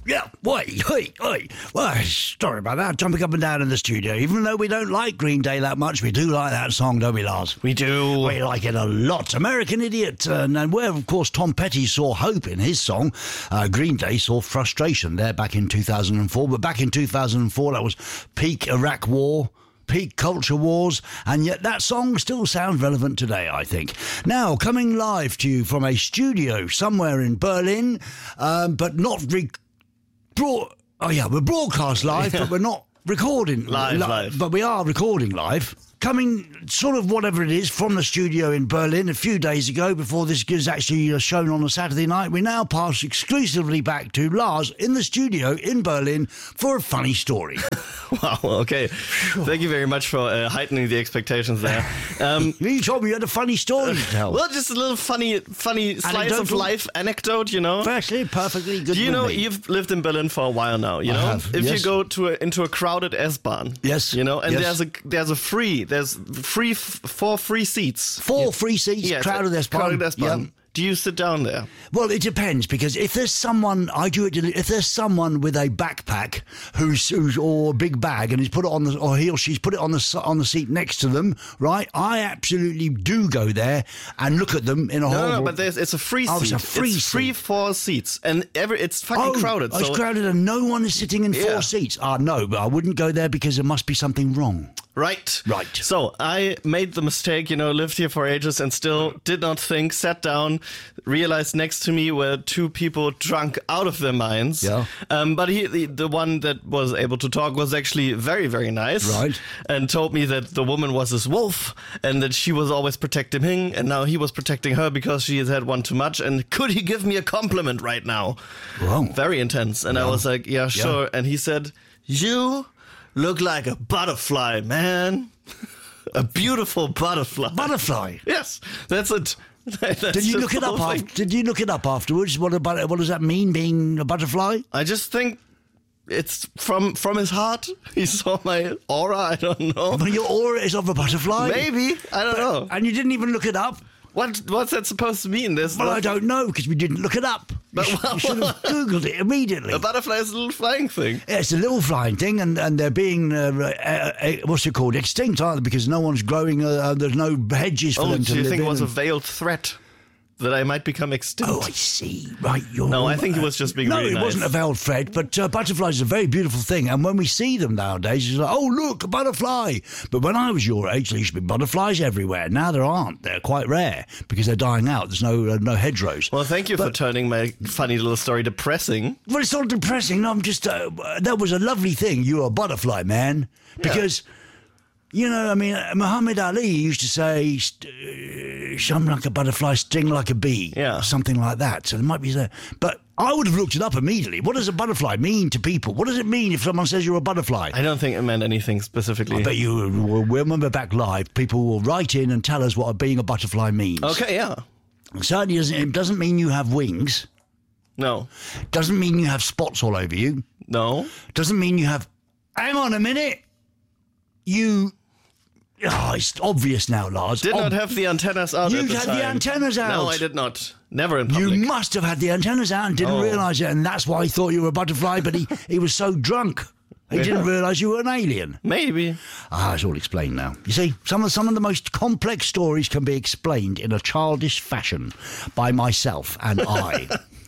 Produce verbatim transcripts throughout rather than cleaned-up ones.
Yeah, wait, wait, wait. Well, sorry about that. Jumping up and down in the studio. Even though we don't like Green Day that much, we do like that song, don't we, Lars? We do. We like it a lot. American Idiot. Uh, and where, of course, Tom Petty saw hope in his song, uh, Green Day saw frustration there back in two thousand four. But back in two thousand four, that was peak Iraq War, peak culture wars, and yet that song still sounds relevant today, I think. Now, coming live to you from a studio somewhere in Berlin, um, but not... Re- Broad, oh yeah, we're broadcast live, but we're not recording live, li- live. But we are recording live. Coming, sort of whatever it is, from the studio in Berlin a few days ago, before this is actually shown on a Saturday night, we now pass exclusively back to Lars in the studio in Berlin for a funny story. Wow, okay. Thank you very much for uh, heightening the expectations there. Um, you told me you had a funny story to tell. Well, just a little funny funny slice of life anecdote, you know? Firstly, perfectly good. Do you know, me. You've lived in Berlin for a while now, you know? I have, if yes. you go to a, into a crowded S-Bahn, yes, you know, and yes. there's a there's a free, there's free, f- four free seats. Four yeah. free seats, yeah, crowded S-Bahn. Crowded S-Bahn. Yeah. Do you sit down there? Well, it depends, because if there's someone, I do it. If there's someone with a backpack who's, who's or a big bag, and he's put it on the, or he or she's put it on the on the seat next to them, right? I absolutely do go there and look at them in a No, horrible. no, no, but there's, it's a free Oh, seat. it's a free it's free seat. four seats, and every it's fucking oh, crowded. Oh, so it's crowded, and no one is sitting in four Yeah. seats. Ah, no, but I wouldn't go there because there must be something wrong. Right. Right. So I made the mistake, you know, lived here for ages and still did not think, sat down, realized next to me were two people drunk out of their minds. Yeah. Um, but he, the, the one that was able to talk was actually very, very nice. Right. And told me that the woman was his wolf and that she was always protecting him and now he was protecting her because she has had one too much. And could he give me a compliment right now? Wow. Very intense. And Yeah. I was like, yeah, sure. Yeah. And he said, you look like a butterfly, man. A beautiful butterfly. Butterfly. Yes, that's it. That's Did you just look it the up? whole After, thing. did you look it up afterwards? What about? What does that mean? Being a butterfly? I just think it's from from his heart. He saw my aura. I don't know. Well, your aura is of a butterfly. Maybe I don't know. And you didn't even look it up. What what's that supposed to mean? There's Well, no- I don't know, because we didn't look it up. But- you, sh- you should have Googled it immediately. A butterfly is a little flying thing. Yeah, it's a little flying thing, and, and they're being, uh, uh, uh, what's it called, extinct, aren't they? Because no one's growing, uh, uh, there's no hedges for Oh, them to do you live think in. it was a and- veiled threat that I might become extinct? Oh, I see. Right, you're... No, I think he was just being No, really it nice. wasn't a veiled threat, but uh, butterflies are a very beautiful thing, and when we see them nowadays, it's like, oh, look, a butterfly. But when I was your age, there used to be butterflies everywhere. Now there aren't. They're quite rare, because they're dying out. There's no uh, no hedgerows. Well, thank you for turning my funny little story depressing. Well, it's not depressing. No, I'm just... Uh, that was a lovely thing. You're a butterfly, man. Because... You know, I mean, Muhammad Ali used to say, st- uh, "Some like a butterfly, sting like a bee." Yeah. Something like that. So there might be that. But I would have looked it up immediately. What does a butterfly mean to people? What does it mean if someone says you're a butterfly? I don't think it meant anything specifically. I bet you, will- when we're back live, people will write in and tell us what being a butterfly means. Okay, yeah. It certainly doesn't, it doesn't mean you have wings. No. Doesn't mean you have spots all over you. No. Doesn't mean you have... Hang on a minute. You... Oh, it's obvious now, Lars. Did Ob- not have the antennas out You at the had time. the antennas out. No, I did not. Never in public. You must have had the antennas out and didn't Oh. realise it, and that's why he thought you were a butterfly, but he, he was so drunk. He Yeah. didn't realise you were an alien. Maybe. Ah, it's all explained now. You see, some of some of the most complex stories can be explained in a childish fashion by myself and I.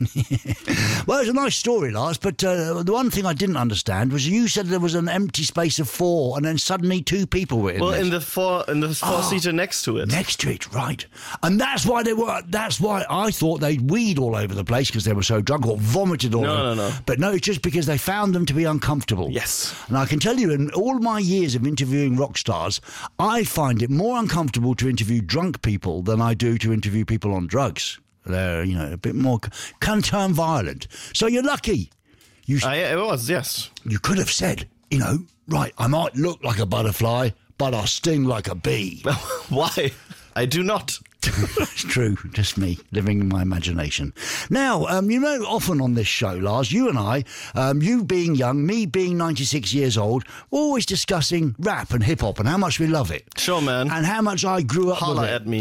Well, it's a nice story, Lars, but uh, the one thing I didn't understand was you said there was an empty space of four, and then suddenly two people were in Well, there. in the four in the four seater next to it. Next to it, right. And that's why they were, that's why I thought they'd weed all over the place because they were so drunk, or vomited all No, over. no, no. But no, it's just because they found them to be uncomfortable. Yes. And I can tell you, in all my years of interviewing rock stars, I find it more uncomfortable to interview drunk people than I do to interview people on drugs. They're, you know, a bit more, can turn violent. So you're lucky. You, I, it was, yes. you could have said, you know, right, I might look like a butterfly, but I sting like a bee. Why? I do not. It's true, just me living in my imagination. Now, um, you know, often on this show, Lars, you and I, um, you being young, me being ninety-six years old, we're always discussing rap and hip hop and how much we love it. Sure, man. And how much I grew up Holla with it. at me.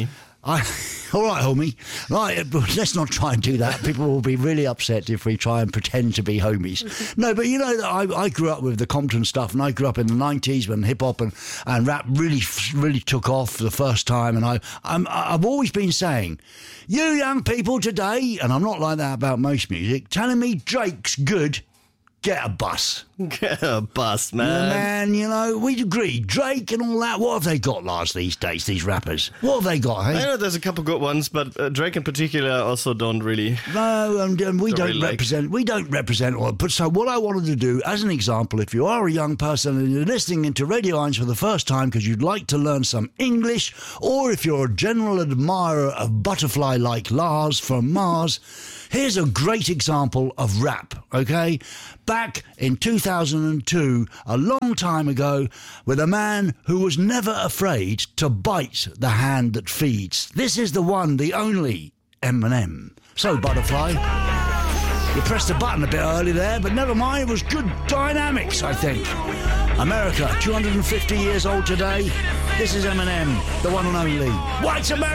I, all right, homie. Right, let's not try and do that. People will be really upset if we try and pretend to be homies. No, but you know, I, I grew up with the Compton stuff, and I grew up in the nineties when hip hop and, and rap really, really took off for the first time. And I, I'm, I've always been saying, you young people today, and I'm not like that about most music, telling me Drake's good. Get a bus. Get a bus, man. Man, you know, we agree. Drake and all that, what have they got last these days, these rappers? What have they got, hey? I know there's a couple good ones, but uh, Drake in particular also don't really... No, and, and we don't, don't really represent... like. We don't represent all... But so what I wanted to do, as an example, if you are a young person and you're listening into Radio Eins for the first time because you'd like to learn some English, or if you're a general admirer of Butterfly like Lars from Mars... Here's a great example of rap, okay? Back in two thousand two, a long time ago, with a man who was never afraid to bite the hand that feeds. This is the one, the only Eminem. So, Butterfly, you pressed the button a bit early there, but never mind, it was good dynamics, I think. America, two hundred fifty years old today. This is Eminem, the one and only. White America!